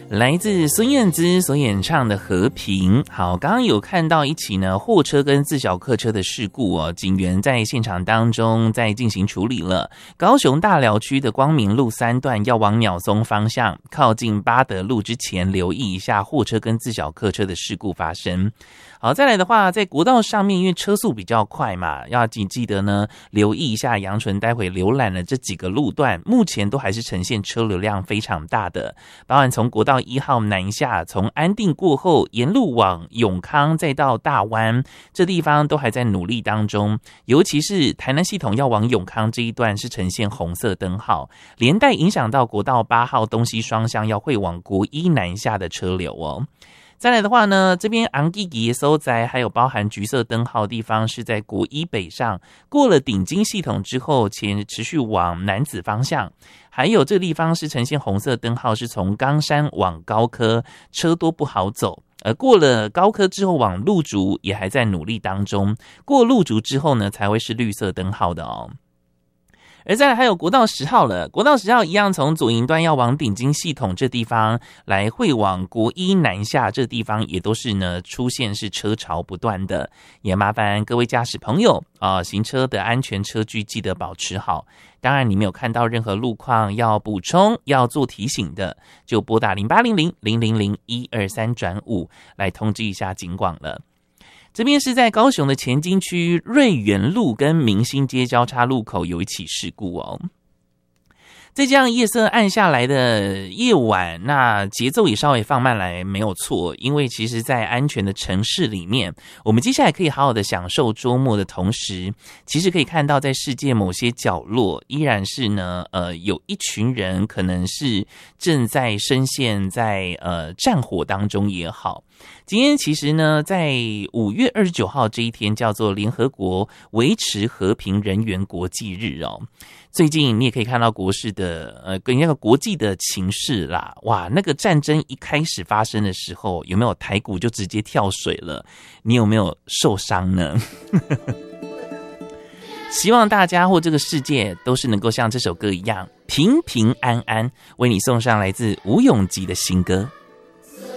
来自孙燕姿所演唱的《和平》。好，刚刚有看到一起呢货车跟自小客车的事故哦，警员在现场当中在进行处理了。高雄大寮区的光明路3段要往鸟松方向，靠近八德路之前留意一下货车跟自小客车的事故发生。好，再来的话，在国道上面，因为车速比较快嘛，要记得呢，留意一下杨纯待会浏览了这几个路段，目前都还是呈现车流量非常大的，包含从国道1号南下，从安定过后，沿路往永康再到大湾，这地方都还在努力当中，尤其是台南系统要往永康这一段是呈现红色灯号，连带影响到国道8号东西双向要会往国一南下的车流哦。再来的话呢，这边昂基吉收在还有包含橘色灯号的地方是在国一北上，过了顶金系统之后，且持续往南子方向。还有这个地方是呈现红色灯号，是从冈山往高科，车多不好走。过了高科之后往路竹也还在努力当中，过路竹之后呢才会是绿色灯号的哦。而再来还有国道10号了，国道10号一样从左营端要往顶金系统这地方来会往国一南下，这地方也都是呢出现是车潮不断的，也麻烦各位驾驶朋友行车的安全车距记得保持好。当然你没有看到任何路况要补充要做提醒的，就拨打0800-000-123-5来通知一下警广了。这边是在高雄的前金区瑞园路跟明星街交叉路口有一起事故哦。在这样夜色暗下来的夜晚，那节奏也稍微放慢来没有错，因为其实在安全的城市里面，我们接下来可以好好的享受周末的同时，其实可以看到在世界某些角落依然是呢有一群人可能是正在深陷在战火当中也好。今天其实呢在5月29号这一天叫做联合国维持和平人员国际日哦。最近你也可以看到国事的跟那个国际的情势啦，哇，那个战争一开始发生的时候，有没有台股就直接跳水了？你有没有受伤呢？希望大家或这个世界都是能够像这首歌一样平平安安，为你送上来自吴永吉的新歌。